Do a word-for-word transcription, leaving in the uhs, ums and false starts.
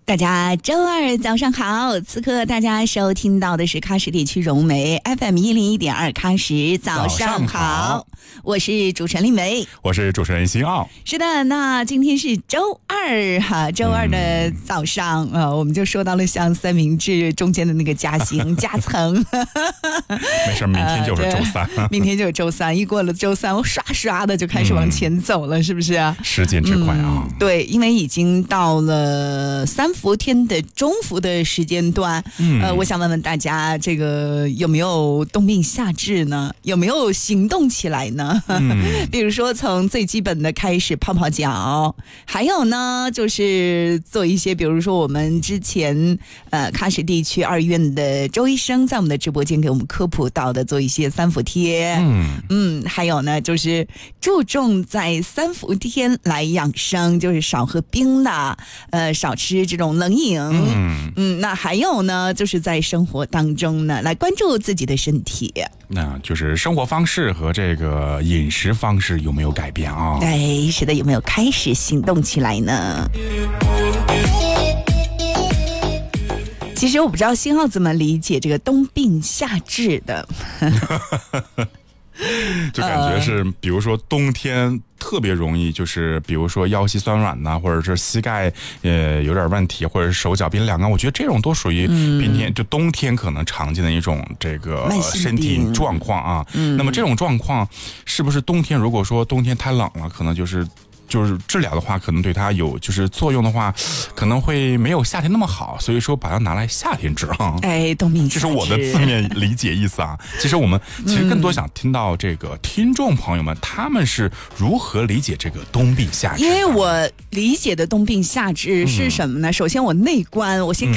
大家周二早上好，此刻大家收听到的是喀什地区融媒 F M 一零一点二喀什早上好，我是主持人丽梅， 我是主持人辛奥。 是的，那今天是周二哈，周二的早上、嗯、呃，我们就说到了像三明治中间的那个夹心夹层， 没事，明天就是周三， 呃、明天就是周三，一过了周三，我刷刷的就开始往前走了，嗯、是不是啊？ 时间之快啊、 嗯！对，因为已经到了三伏天的中伏的时间段，嗯，呃，我想问问大家，这个有没有冬病夏治呢？有没有行动起来呢？嗯、比如说从最基本的开始泡泡脚，还有呢，就是做一些，比如说我们之前呃喀什地区二院的周医生在我们的直播间给我们科普到的，做一些三伏贴，嗯嗯，还有呢，就是注重在三伏天来养生，就是少喝冰的，呃，少吃这种冷饮。嗯嗯，那还有呢，就是在生活当中呢，来关注自己的身体。 那就是生活方式和这个饮食方式有没有改变啊？ 哎，是的，有没有开始行动起来呢？其实我不知道星浩怎么理解这个冬病夏治的。 就感觉是，比如说冬天特别容易，就是比如说腰膝酸软呐、啊，或者是膝盖呃有点问题，或者是手脚冰凉啊，我觉得这种都属于冰天、嗯、就冬天可能常见的一种这个身体状况啊。嗯、那么这种状况是不是冬天如果说冬天太冷了，可能就是就是治疗的话，可能对它有就是作用的话，可能会没有夏天那么好，所以说把它拿来夏天治啊。 哎，冬病夏治， 这是我的字面理解意思啊。其实我们其实更多想听到这个听众朋友们、嗯、他们是如何理解这个冬病夏治。 因为我理解的冬病夏治是什么呢？嗯、首先我内观，我先